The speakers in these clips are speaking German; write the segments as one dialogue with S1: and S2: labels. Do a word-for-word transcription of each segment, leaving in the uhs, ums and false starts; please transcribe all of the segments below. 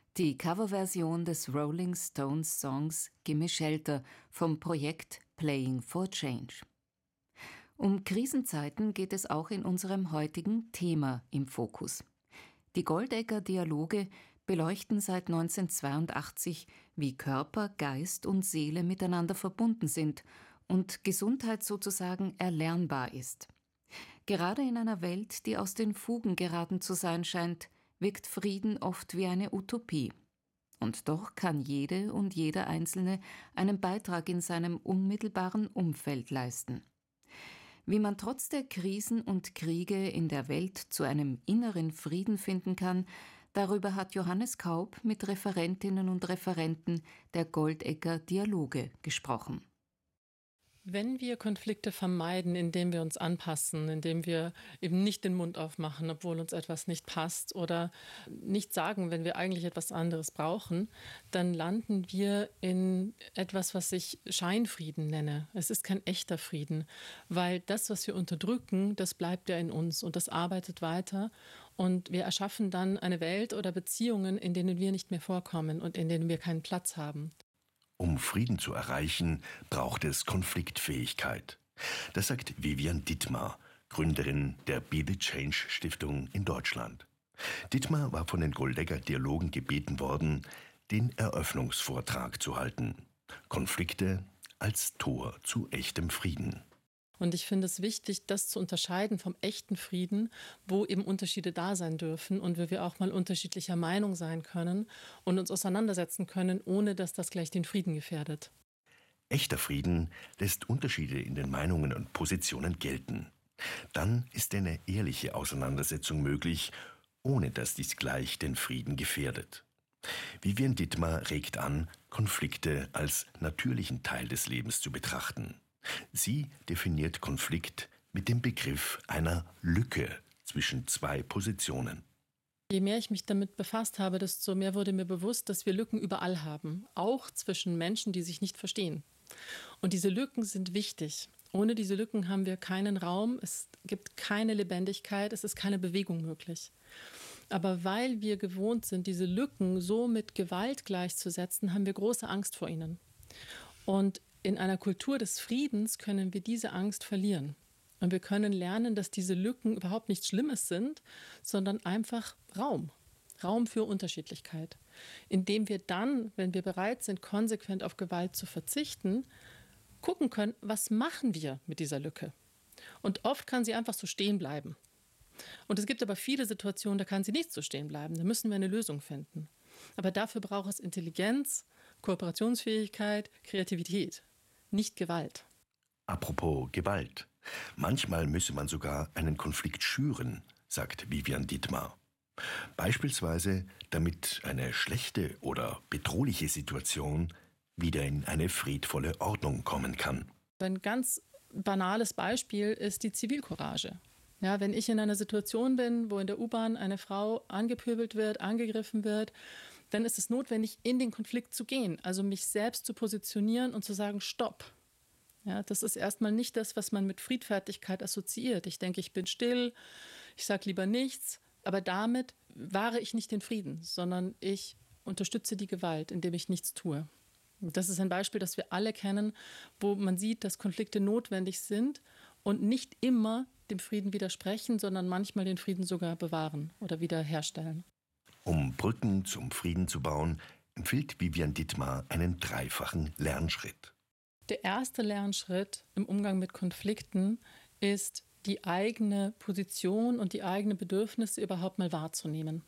S1: Die Coverversion des Rolling Stones Songs Gimme Shelter vom Projekt Playing for Change. Um Krisenzeiten geht es auch in unserem heutigen Thema im Fokus. Die Goldegger-Dialoge beleuchten seit neunzehnhundertzweiundachtzig, wie Körper, Geist und Seele miteinander verbunden sind und Gesundheit sozusagen erlernbar ist. Gerade in einer Welt, die aus den Fugen geraten zu sein scheint, wirkt Frieden oft wie eine Utopie. Und doch kann jede und jeder Einzelne einen Beitrag in seinem unmittelbaren Umfeld leisten. Wie man trotz der Krisen und Kriege in der Welt zu einem inneren Frieden finden kann, darüber hat Johannes Kaup mit Referentinnen und Referenten der Goldegger-Dialoge gesprochen.
S2: Wenn wir Konflikte vermeiden, indem wir uns anpassen, indem wir eben nicht den Mund aufmachen, obwohl uns etwas nicht passt oder nicht sagen, wenn wir eigentlich etwas anderes brauchen, dann landen wir in etwas, was ich Scheinfrieden nenne. Es ist kein echter Frieden, weil das, was wir unterdrücken, das bleibt ja in uns und das arbeitet weiter und wir erschaffen dann eine Welt oder Beziehungen, in denen wir nicht mehr vorkommen und in denen wir keinen Platz haben.
S3: Um Frieden zu erreichen, braucht es Konfliktfähigkeit. Das sagt Vivian Dittmar, Gründerin der Be the Change Stiftung in Deutschland. Dittmar war von den Goldegger-Dialogen gebeten worden, den Eröffnungsvortrag zu halten. Konflikte als Tor zu echtem Frieden.
S2: Und ich finde es wichtig, das zu unterscheiden vom echten Frieden, wo eben Unterschiede da sein dürfen und wo wir auch mal unterschiedlicher Meinung sein können und uns auseinandersetzen können, ohne dass das gleich den Frieden gefährdet.
S3: Echter Frieden lässt Unterschiede in den Meinungen und Positionen gelten. Dann ist eine ehrliche Auseinandersetzung möglich, ohne dass dies gleich den Frieden gefährdet. Vivian Dittmar regt an, Konflikte als natürlichen Teil des Lebens zu betrachten. Sie definiert Konflikt mit dem Begriff einer Lücke zwischen zwei Positionen.
S2: Je mehr ich mich damit befasst habe, desto mehr wurde mir bewusst, dass wir Lücken überall haben, auch zwischen Menschen, die sich nicht verstehen. Und diese Lücken sind wichtig. Ohne diese Lücken haben wir keinen Raum, es gibt keine Lebendigkeit, es ist keine Bewegung möglich. Aber weil wir gewohnt sind, diese Lücken so mit Gewalt gleichzusetzen, haben wir große Angst vor ihnen. Und in einer Kultur des Friedens können wir diese Angst verlieren. Und wir können lernen, dass diese Lücken überhaupt nichts Schlimmes sind, sondern einfach Raum. Raum für Unterschiedlichkeit. Indem wir dann, wenn wir bereit sind, konsequent auf Gewalt zu verzichten, gucken können, was machen wir mit dieser Lücke? Und oft kann sie einfach so stehen bleiben. Und es gibt aber viele Situationen, da kann sie nicht so stehen bleiben. Da müssen wir eine Lösung finden. Aber dafür braucht es Intelligenz, Kooperationsfähigkeit, Kreativität. Nicht Gewalt.
S3: Apropos Gewalt. Manchmal müsse man sogar einen Konflikt schüren, sagt Vivian Dittmar. Beispielsweise, damit eine schlechte oder bedrohliche Situation wieder in eine friedvolle Ordnung kommen kann.
S2: Ein ganz banales Beispiel ist die Zivilcourage. Ja, wenn ich in einer Situation bin, wo in der U-Bahn eine Frau angepöbelt wird, angegriffen wird, dann ist es notwendig, in den Konflikt zu gehen, also mich selbst zu positionieren und zu sagen, stopp. Ja, das ist erstmal nicht das, was man mit Friedfertigkeit assoziiert. Ich denke, ich bin still, ich sage lieber nichts, aber damit wahre ich nicht den Frieden, sondern ich unterstütze die Gewalt, indem ich nichts tue. Das ist ein Beispiel, das wir alle kennen, wo man sieht, dass Konflikte notwendig sind und nicht immer dem Frieden widersprechen, sondern manchmal den Frieden sogar bewahren oder wiederherstellen.
S3: Um Brücken zum Frieden zu bauen, empfiehlt Vivian Dittmar einen dreifachen Lernschritt.
S2: Der erste Lernschritt im Umgang mit Konflikten ist, die eigene Position und die eigenen Bedürfnisse überhaupt mal wahrzunehmen.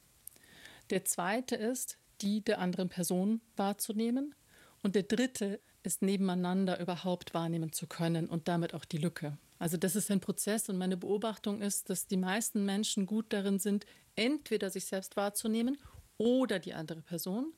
S2: Der zweite ist, die der anderen Person wahrzunehmen. Und der dritte ist, nebeneinander überhaupt wahrnehmen zu können und damit auch die Lücke. Also das ist ein Prozess und meine Beobachtung ist, dass die meisten Menschen gut darin sind, entweder sich selbst wahrzunehmen oder die andere Person.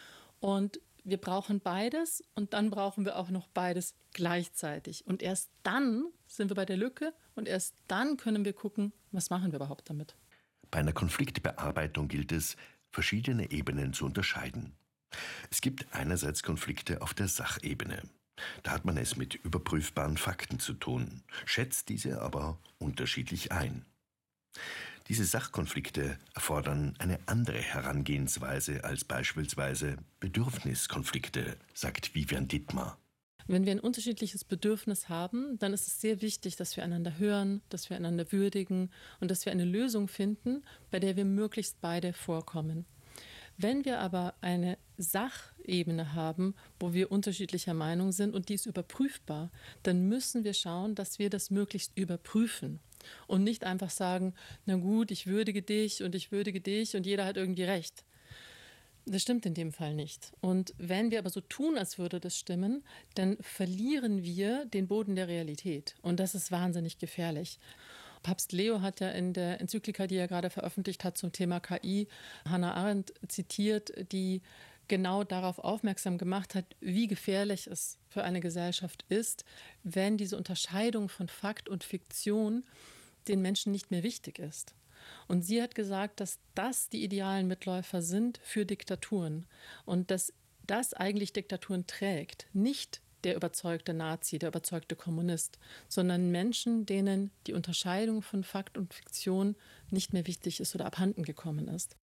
S2: Und wir brauchen beides und dann brauchen wir auch noch beides gleichzeitig. Und erst dann sind wir bei der Lücke und erst dann können wir gucken, was machen wir überhaupt damit.
S3: Bei einer Konfliktbearbeitung gilt es, verschiedene Ebenen zu unterscheiden. Es gibt einerseits Konflikte auf der Sachebene. Da hat man es mit überprüfbaren Fakten zu tun, schätzt diese aber unterschiedlich ein. Diese Sachkonflikte erfordern eine andere Herangehensweise als beispielsweise Bedürfniskonflikte, sagt Vivian Dittmar.
S2: Wenn wir ein unterschiedliches Bedürfnis haben, dann ist es sehr wichtig, dass wir einander hören, dass wir einander würdigen und dass wir eine Lösung finden, bei der wir möglichst beide vorkommen. Wenn wir aber eine Sachebene haben, wo wir unterschiedlicher Meinung sind und die ist überprüfbar, dann müssen wir schauen, dass wir das möglichst überprüfen und nicht einfach sagen, na gut, ich würdige dich und ich würdige dich und jeder hat irgendwie recht. Das stimmt in dem Fall nicht. Und wenn wir aber so tun, als würde das stimmen, dann verlieren wir den Boden der Realität. Und das ist wahnsinnig gefährlich. Papst Leo hat ja in der Enzyklika, die er gerade veröffentlicht hat zum Thema K I, Hannah Arendt zitiert, die genau darauf aufmerksam gemacht hat, wie gefährlich es für eine Gesellschaft ist, wenn diese Unterscheidung von Fakt und Fiktion den Menschen nicht mehr wichtig ist. Und sie hat gesagt, dass das die idealen Mitläufer sind für Diktaturen und dass das eigentlich Diktaturen trägt. Nicht der überzeugte Nazi, der überzeugte Kommunist, sondern Menschen, denen die Unterscheidung von Fakt und Fiktion nicht mehr wichtig ist oder abhanden gekommen ist.